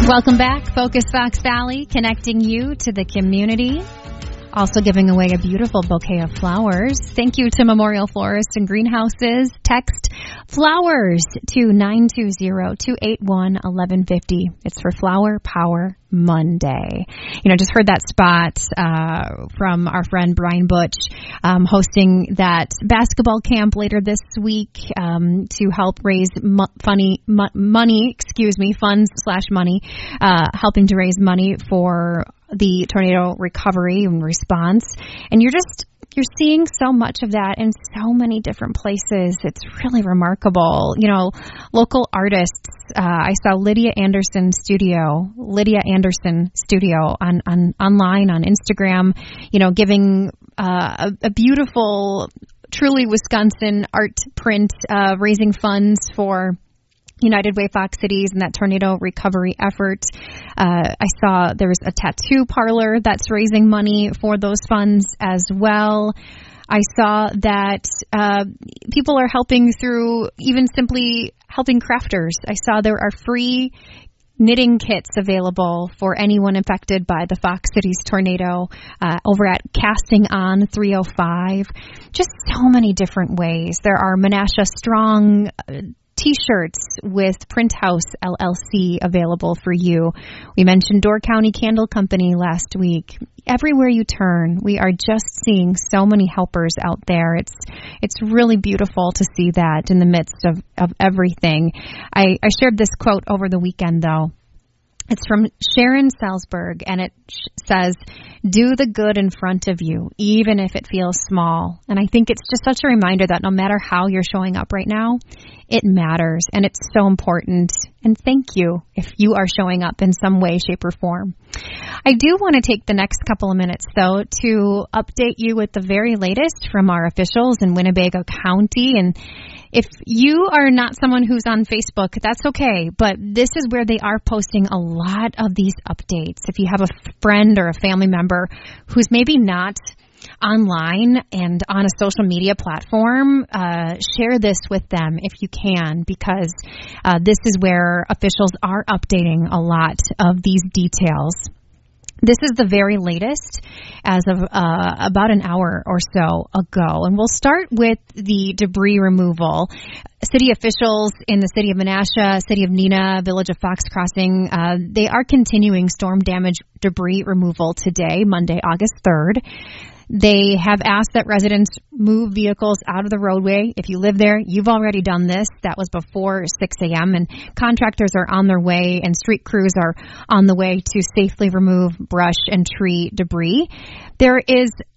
Welcome back. Focus Fox Valley, connecting you to the community. Also giving away a beautiful bouquet of flowers. Thank you to Memorial Florists and Greenhouses. Text flowers to 920-281-1150. It's for Flower Power Monday. Just heard that spot from our friend Brian Butch hosting that basketball camp later this week to help raise funds/money, helping to raise money for the tornado recovery and response. And you're seeing so much of that in so many different places. It's really remarkable. Local artists. I saw Lydia Anderson Studio on online on Instagram, giving a beautiful, truly Wisconsin art print, raising funds for United Way Fox Cities and that tornado recovery effort. I saw there was a tattoo parlor that's raising money for those funds as well. I saw that people are helping through even simply helping crafters. I saw there are free knitting kits available for anyone affected by the Fox Cities tornado over at Casting On 305. Just so many different ways. There are Menasha Strong T-shirts with Print House LLC available for you. We mentioned Door County Candle Company last week. Everywhere you turn, we are just seeing so many helpers out there. It's really beautiful to see that in the midst of everything. I shared this quote over the weekend, though. It's from Sharon Salzberg, and it says, "Do the good in front of you, even if it feels small." And I think it's just such a reminder that no matter how you're showing up right now, it matters, and it's so important. And thank you if you are showing up in some way, shape, or form. I do want to take the next couple of minutes, though, to update you with the very latest from our officials in Winnebago County. And if you are not someone who's on Facebook, that's okay, but this is where they are posting a lot of these updates. If you have a friend or a family member who's maybe not online and on a social media platform, share this with them if you can, because this is where officials are updating a lot of these details. This is the very latest as of about an hour or so ago. And we'll start with the debris removal. City officials in the city of Menasha, city of Neenah, village of Fox Crossing, they are continuing storm damage debris removal today, Monday, August 3rd. They have asked that residents move vehicles out of the roadway. If you live there, you've already done this. That was before 6 a.m. and contractors are on their way and street crews are on the way to safely remove brush and tree debris. There is